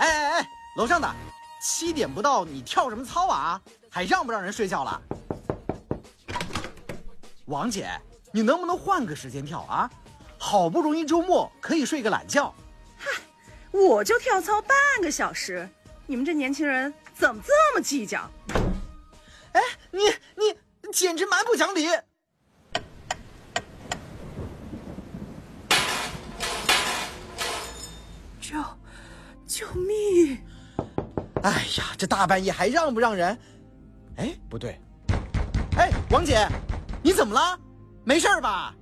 哎，楼上的，7点不到，你跳什么操啊？还让不让人睡觉了？王姐，你能不能换个时间跳啊？好不容易周末可以睡个懒觉。 嗨，我就跳操半个小时，你们这年轻人怎么这么计较？ 哎，你简直蛮不讲理！ 救命！ 哎呀，这大半夜还让不让人？哎，不对，哎，王姐，你怎么了？没事吧？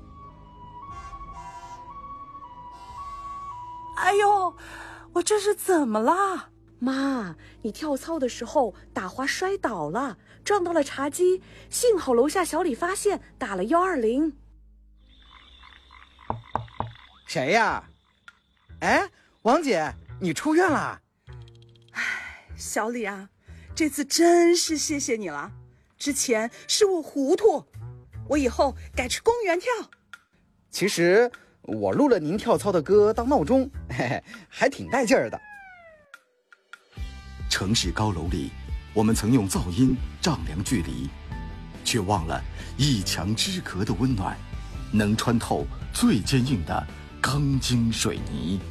哎呦，我这是怎么了？ 妈，你跳操的时候打滑摔倒了，撞到了茶几，幸好楼下小李发现，打了120。 谁呀？哎，王姐，你出院了？ 哎，小李啊，这次真是谢谢你了。之前是我糊涂，我以后改去公园跳。 其实我录了您跳操的歌当闹钟，嘿嘿，还挺带劲儿的。 城市高楼里，我们曾用噪音丈量距离，却忘了一墙之隔的温暖，能穿透最坚硬的钢筋水泥。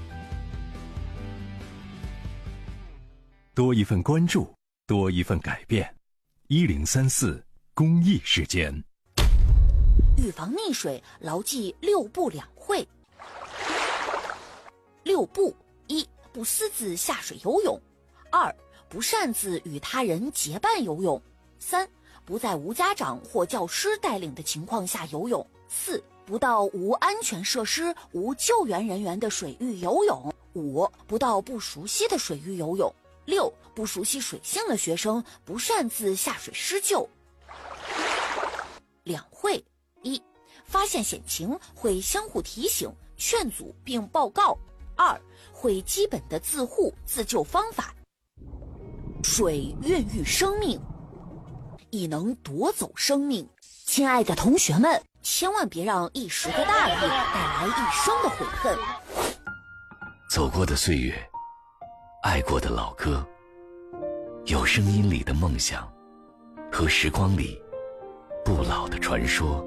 多一份关注，多一份改变。1034公益时间。 预防溺水，牢记6不2会。6不：1. 不私自下水游泳；2. 不擅自与他人结伴游泳；3. 不在无家长或教师带领的情况下游泳；4. 不到无安全设施、无救援人员的水域游泳；5. 不到不熟悉的水域游泳；6. 不熟悉水性的学生不擅自下水施救。2会：1. 发现险情会相互提醒、劝阻并报告；2. 会基本的自护自救方法。水孕育生命，亦能夺走生命。亲爱的同学们，千万别让一时的大意带来一生的悔恨。 走过的岁月，爱过的老歌，有声音里的梦想，和时光里不老的传说。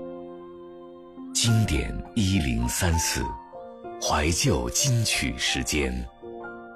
经典1034，怀旧金曲时间。